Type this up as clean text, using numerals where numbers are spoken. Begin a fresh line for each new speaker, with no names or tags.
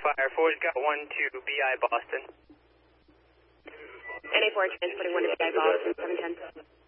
fire. Ford's got 1 to BI Boston.
NA4 transporting 1 to BI Boston, 710.